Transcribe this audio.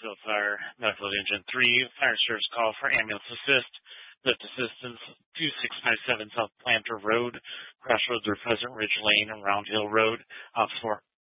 Clarksville Fire, Medical Engine 3, fire service call for ambulance assist, lift assistance, 2657 South Planter Road, crossroads are Pleasant Ridge Lane and Round Hill Road, for